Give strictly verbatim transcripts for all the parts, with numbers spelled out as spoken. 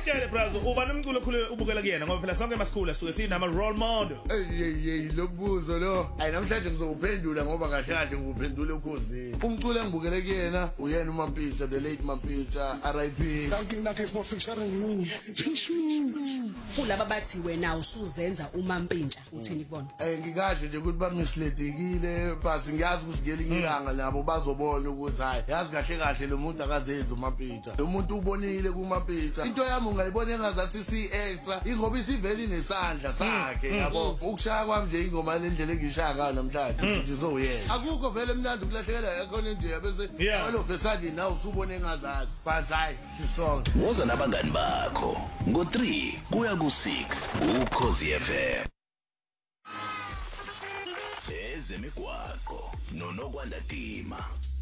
Asitshele brazo uba nomculo okhule ubukela kuyena ngoba phela sonke masikhula suke sinama role model. Hey hey lo buzo lo. Ayi namhlanje ngizowuphendula ngoba kahle kahle ngikuphendule ukhosini. Umculo engibukele kuyena uyena uMampintsha the late Mampintsha R I P. Thank you Naki for featuring me. Kulaba bathi wena usuzenza uMampintsha uthini kubona? Eh ngikasho nje ukuthi ba misledekile basi ngiyazi ukuthi ngelinye ilanga labo bazobona ukuthi hayi yazi kahle kahle lo muntu akazenza uMampintsha. Lo muntu ubonile kuMampintsha. Into yami ungayibona engazathi si extra ingoba isiveli nesandla sakhe yabo. Ukushaya kwami nje ingoma lendlela engishaya ngayo namhlanje nje soyena. Akukho vele emnandi ukulahlekelwa ekhona nje bese alo fesadi nawe usubone engazazi. But hayi sisonke. Woza nabangani bakho ngo three kuya ku six uKhosi F M. Ezemigwaqo noNokwanda Dima.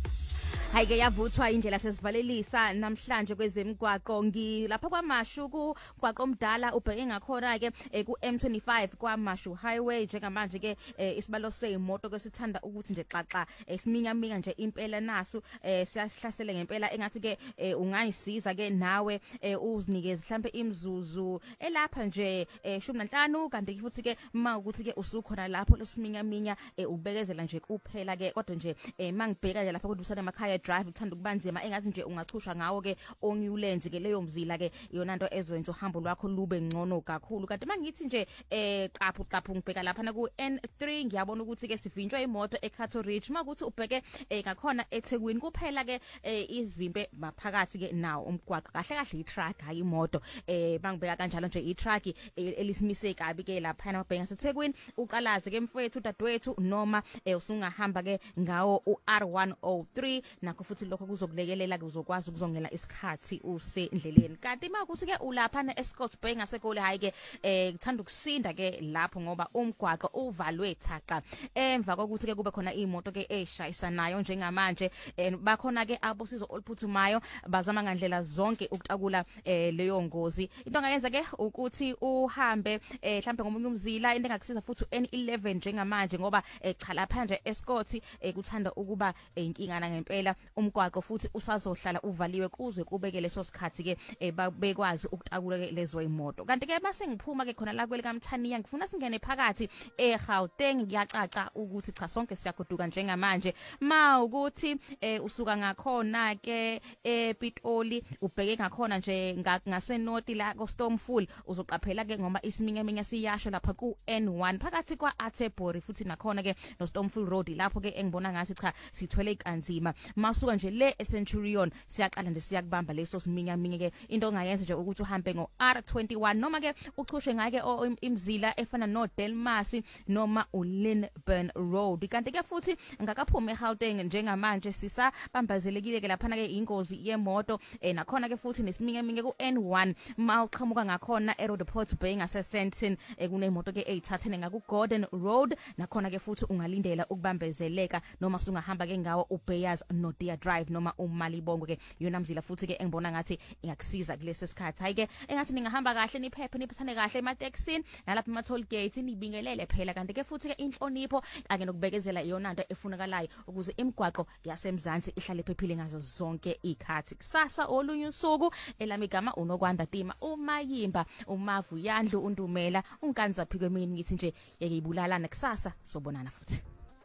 Hayike yavuthwa indlela sesivalelisa namhlanje kwezemigwaqo ngilapha kwaMashu ku gwaqo omdala ubheke ngakhona ke ku M twenty-five kwaMashu highway njengamanje ke isibalo seyimoto ke sithanda ukuthi nje xaxa siminya minga nje impela nasu siyahlasele ngempela engathi ke ungayisiza ke nawe uzinikeze mhlambe imzuzu elapha nje shumi nanhlanu kanti futhi ke uma ukuthi ke usukhona lapho losiminya minya ubekezela nje kuphela ke kodwa nje mangibheka nje lapha kudusana emakhaya drive uthanda ukubanzima engathi nje ungachusha ngawo ke on lens ke leyo mzila ke yona into ezwenza uhambo lwakho lube ngcono kakhulu kanti mangithi nje eh qaphu qaphu ngibheka lapha na ku N three ngiyabona ukuthi ke sivinjwa imoto eCato Ridge makuthi ubheke ngakhona eThekwini kuphela ke izivimbe maphakathi ke nawo umgwaqo kahle kahle i-truck hayi imoto eh bangibheka kanjalo nje i-truck elisimise kabi ke lapha namabhenga eThekwini uqalaze ke mfowethu dadwethu noma usungahamba ke ngawo u R one oh three nakho futhi lokho kuzokulekelela ke uzokwazi ukuzongela isikhathi usendleleni kanti makuthi ke ulapha na Escort Bay ngaseGoli hayi ke eh kuthanda ukusinda ke lapho ngoba umgwaqo uvalwe thaqa emva kokuthi ke kube khona imoto ke eshayisanayo njengamanje bakhona ke abosizo oluphuthumayo bazama ngandlela zonke ukutakula leyo ngozi into angayenza ke ukuthi uhambe mhlambe ngomunye umzila into engakusiza futhi N eleven njengamanje ngoba cha lapha nje Escort kuthanda ukuba inkingana ngempela umgwaqo futhi usazohlala uvaliwe kuze kubeke leso sikhathi ke bekwazi ukutakula ke lezo imoto kanti ke mase ngiphuma ke khona la kweli kaMthaniya ngifuna singene phakathi eGauteng ngiyacaca ukuthi cha sonke siyagoduka njengamanje ma ukuthi usuka ngakhona ke ePitoli ubheke ngakhona nje ngasenoti la koStormful uzoqaphela ke ngoba isiminya minya siyasho lapha ku N one phakathi kwa Atebori futhi nakhona ke noStormful Road lapho ke engibona ngathi cha sithwele ikanzima masuka nje le eCenturion siyaqala nje siyakubamba leso siminya minye ke into ongayenza nje ukuthi uhambe ngo R twenty-one noma ke uchushe ngake imzila efana no Delmas noma uLinburn Road kanti ke futhi ngakaphuma eGauteng njengamanje sisa bambazelekile ke lapha ke ingozi yemoto nakhona ke futhi nesiminya minye ku N one mawuqhamuka ngakhona eRoadport Bay ngaseSenton kunemoto ke eyithathene ngaku Gordon Road nakhona ke futhi ungalindela ukubambezeleka noma usungahamba ke ngawo uBeyers no Deer Drive noma uMalibongo ke yona mzila futhi ke engibona ngathi ingakusiza kulesi sikhathi hayi ke engathi ningahamba kahle niphephe niphathane kahle emaTaxini nalapha ema toll gate nibingelele phela kanti ke futhi ke inhlonipho kanye nokubekezela iyona into efunakalayo ukuze imigwaqo yasemzansi ihlale ephephile ngazo zonke ikhathi kusasa olunye usuku elami igama uNokwanda Dima uMayimba uMavu Yandlu uNdumela unkanza phiko emini ngithi nje yeke ibulalana kusasa sobonana futhi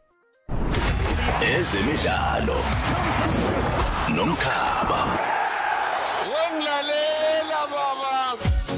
Ezemidlalo nomkhaba Wenglalela baba.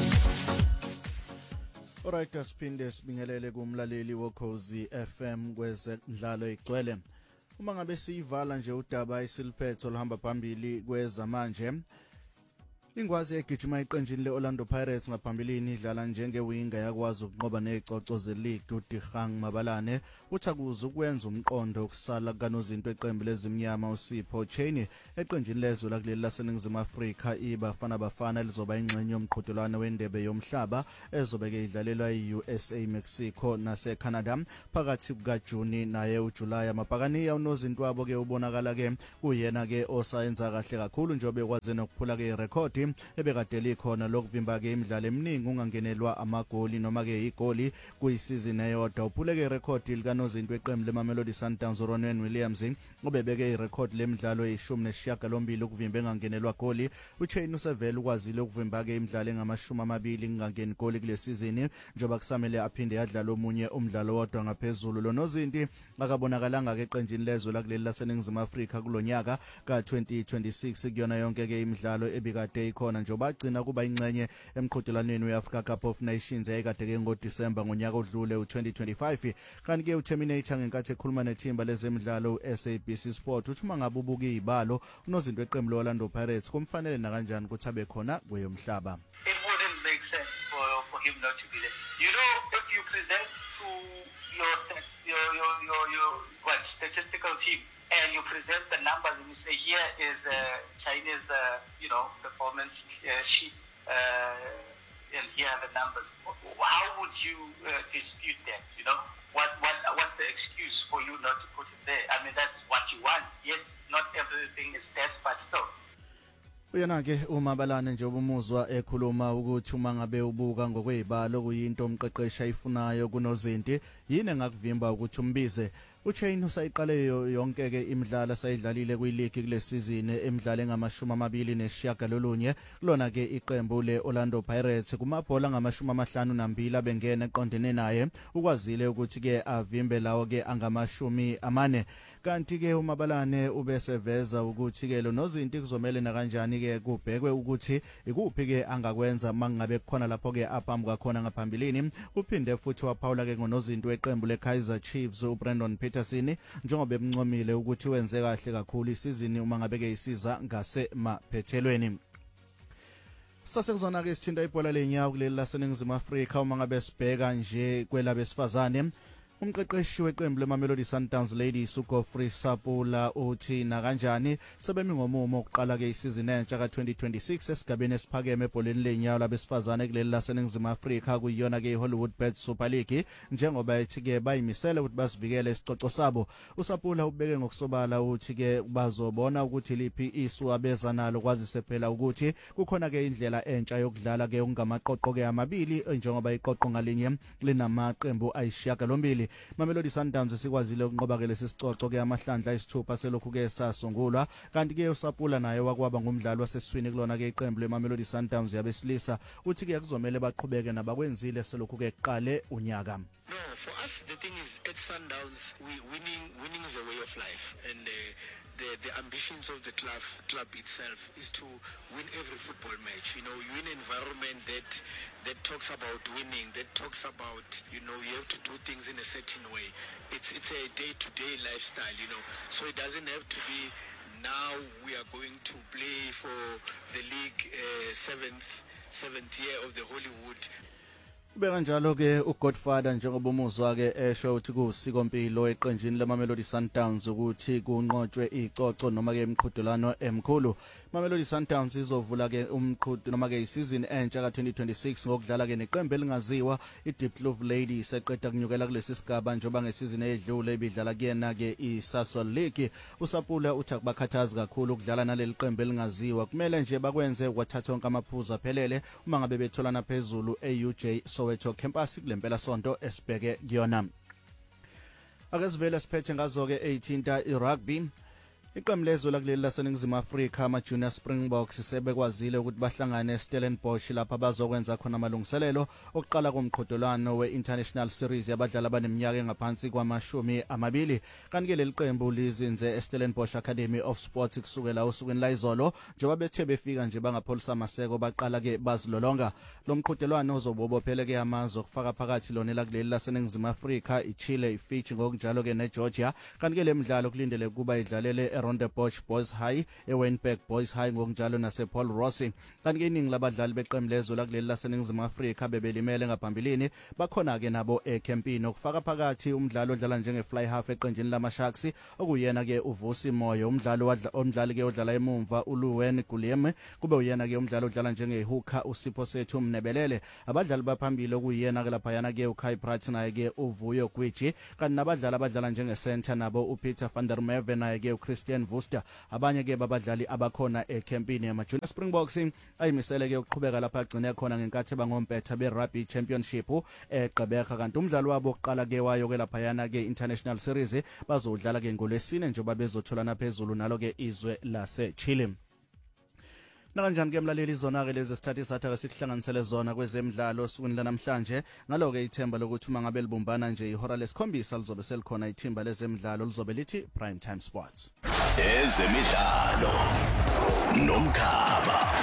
Alright asiphinde sibingelele kumlaleli woKhosi F M kwezemidlalo igcwele uma ngabe siyivala nje udaba isiliphetho lohamba phambili kwezamanje Ingwazi egijima iqenjini leOrlando Pirates ngaphambilini idlala njengewinga yakwazi ukunqoba nezicoco zeleague uDigang Mabalane uthakuza ukwenza umqondo okusala kanozinto eqembu lezimnyama uSipho Cheney eqenjini lezwe lakuleli laseNingizimu Afrika iBafana Bafana lizoba ingxenye yomqhudelwano wendebe yomhlaba ezobeke idlalelwa eU S A Mexico naseCanada phakathi kukaJuni naye uJuly amabhakaniya unozinto wabo ke ubonakala ke uyena ke osayenza kahle kakhulu njengoba ekwazi nokuphula ke irecord irekhodi ebekade likhona lokuvimba ke imidlalo eminingi ungangenelwa amagoli noma ke igoli kuyisizini eyodwa. Uphuleke irekhodi likaNozinto weqembu leMamelodi Sundowns uRonwen Williams obebeke irekhodi lemidlalo eyishumi nesishiyagalombili ukuvimba engangenelwa goli. uChain usevele ukwazile ukuvimba ke imidlalo engamashumi amabili ngangeni goli kule sizini njoba kusamele aphinde yadlala omunye umdlalo wodwa ngaphezulu. Lo Nozinti akabonakalanga ke eqenjini lezwe lakuleli laseNingizimu Afrika kulonyaka ka twenty twenty-six kuyona yonke ke imidlalo ebikade ikhona njoba agcina kuba ingcenye emqhudelanweni weAfrica Cup of Nations eyakade ke ngoDisemba ngonyaka odlule u twenty twenty-five. Kanti ke uTerminator ngenkathi ekhuluma nethimba lezemidlalo u-S A B C Sport uthi uma ngabe ubuka izibalo uNozinto weqembu leOrlando Pirates kumfanele na kanjani ukuthi abe khona kweyomhlaba. It wouldn't make sense for, for him not to be there. You know, if you present to your your your your, your what statistical team and you present the numbers and you say here is uh, Chinese uh, you know performance uh, sheet uh, and here are the numbers. How would you uh, dispute that? You know, what what what's the excuse for you not to put it there? I mean, that's what you want. Yes, not everything is that, but still. Uyena ke uMabalane nje obumuzwa ekhuluma ukuthi uma ngabe ubuka ngokwezibalo kuyinto umqeqeshi ayifunayo kuNozinti yini engakuvimba ukuthi umbize. uChain usayiqale yonke ke imidlalo sayidlalile kwileague kule season emidlalo engamashumi amabili nesishiyagalolunye kulona ke iqembu leOrlando Pirates kumabhola ngamashumi amahlanu nambili abengena eqondene naye ukwazile ukuthi ke avimbe lawo ke angamashumi amane. Kanti ke uMabalane ubeseveza ukuthi ke lo Nozinti kuzomela na kanjani ke kubhekwe ukuthi ikuphi ke angakwenza mangabe kukhona lapho ke aphambuka khona ngaphambilini. Uphinde futhi waphawula ke ngoNozinti weqembu leKaizer Chiefs uBrandon Peterson njengoba emncomile ukuthi wenze kahle kakhulu isizini uma ngabe ke isiza ngase maphethelweni. Sasekuzona ke sithinta ibhola lenyawo kuleli laseNingizimu Afrika uma ngabe sibheka nje kwelabesifazane. Umqeqeshi weqembu leMamelodi Sundowns Ladies uGoffrey Sapula uthi na kanjani sebemi ngomumo oqala ke isizini entsha ka twenty twenty-six esigabeni esiphakeme ebholeni lenyawo labesifazane kuleli laseNingizimu Afrika kuyona ke iHollywoodBets Super League njengoba ethi ke bayimisele ukuthi basivikele isicoco sabo. uSapula ubeke ngokusobala uthi ke bazobona ukuthi liphi isu abeza nalo kwazise phela ukuthi kukhona ke indlela entsha yokudlala ke ungamaqoqo ke amabili njengoba iqoqo ngalinye linamaqembu ayishiyagalombili. Mamelodi Sundowns sikwazile ukunqoba ke lesisicoco ke amahlandla ayisithupha selokhu ke sasungulwa. Kanti ke uSapula naye wakwaba ngumdlali waseswini kulona ke iqembu leMamelodi Sundowns yabesilisa uthi ke kuzomela baqhubeke nabakwenzile selokhu ke qale unyaka. No, for us the thing is at Sundowns we winning winning is a way of life, and uh, the the ambitions of the club club itself is to win every football match. You know, you're in an environment that that talks about winning, that talks about, you know, you have to do things in a certain way. It's it's a day-to-day lifestyle, you know. So it doesn't have to be now we are going to play for the league uh, seventh seventh year of the Hollywood. Beka njalo ke uGodfather njengoba umuzwa ke esho ukuthi kusikompilo eqenjini leMamelodi Sundowns ukuthi kunqotshwe icoco noma ke imqhudelano emkhulu. Mamelodi Sundowns izovula ke umqhudelano noma ke isizini entsha ka twenty twenty-six ngokudlala ke neqembu elingaziwa iDiepkloof Ladies eqeda kunyukela kulesi sigaba njengoba ngesizini edlule ebidlala kuyena ke iSasol League. uSapula uthi akubakhathazi kakhulu ukudlala naleli qembu elingaziwa, kumele nje bakwenze kwathatha onke amaphuzu aphelele uma ngabe betholana phezulu eU J Soweto campus kulempela sonto esibheke kuyona. Akezivela siphethe ngazo ke eighteenth irugby. Iqembu lezwe lakuleli laseNingizimu Afrika ama Junior Springboks sebekwazile ukuthi bahlangane eStellenbosch lapha bazokwenza khona amalungiselelo oqala komqhudelwano weInternational Series yabadlali abaneminyaka engaphansi kwamashumi amabili. Kanti ke leli qembu lizinze eStellenbosch Academy of Sports kusukela usukwini la izolo njengoba bethe befika nje bangapholisa amaseko baqala ke bazilolonga. Lo mqhudelwano uzobobophele ke amazwe okufaka phakathi lona lakuleli laseNingizimu Afrika, iChile, iFiji ngokunjalo ke neGeorgia. Kanti ke lemidlalo kulindele kuba idlalele eRondebosch Boys High, eWynberg Boys High ngokunjalo nasePaul Rossi. Kanti ke iningi labadlali beqembu lezwe lakuleli laseNingizimu Afrika bebelimele ngaphambilini bakhona ke nabo ecampini okufaka phakathi umdlalo odlala njengefly half eqenjini lamaSharks okuyena ke uVusi Moyo, umdlalo omdlali ke odlala emumva uLuwen Gulieme, kube uyena ke umdlalo odlala njengehooker uSipho Sethu Mnebelele. Abadlali baphambili okuyena ke lapha yana ke uKai Pratt naye ke uVuyo Gwiji, kanti nabadlali abadlala njengecenter nabo uPeter van der Merwe naye ke uChristian Sten Worcester abanye ke babadlali abakhona ecampini yama Junior Springboks ayimisele ke ukuqhubeka lapha agcine khona ngenkathi bangompetha be Rugby Championship eGqeberha kanti umdlalo wabo oqala ke wayo ke lapha yana ke International Series bazodlala ke ngolwesine njengoba bezotholana phezulu nalo ke izwe lase Chile. Nakanjani ke mlaleli zona ke lezi sithathi satha sikuhlanganisele zona kwezemidlalo sukwini lanamhlanje ngalo ke ithemba lokuthi uma ngabe libumbana nje ihora lesikhombisa lizobe selikhona ithimba lezemidlalo lizobe lithi Prime Time Sports. Ezemidlalo nomkhaba.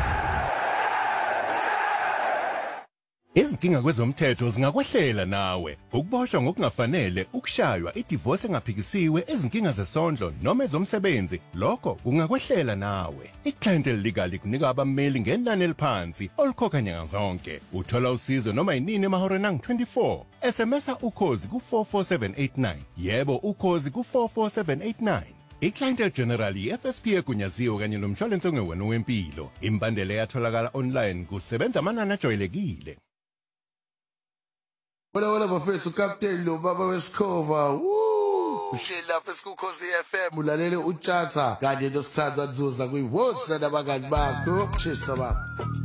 Izinkinga kwezomthetho zingakwehlela nawe. Ukuboshwa ngokungafanele, ukushaywa, idivorce engaphikisiwe, izinkinga zesondlo noma ezomsebenzi, lokho kungakwehlela nawe. Iclientele legal kunika abameli ngenani eliphansi olikhokha nyanga zonke. Uthola usizo noma inini emahoreni angu twenty-four. S M S ukhozi ku four four seven eight nine. Yebo ukhozi ku four four seven eight nine. Iclientele General F S P egunyaziwe kanye nomshwalense ongewena wempilo. Imbandela yatholakala online kusebenza amanani ajwayelekile. Wala wala bafethu captain lo baba wesikhova woo ushela fesikukhosi F M ulalele uChatha kanje nosithandwa Dzuza kuyiwosa nabangani bakho chisa baba.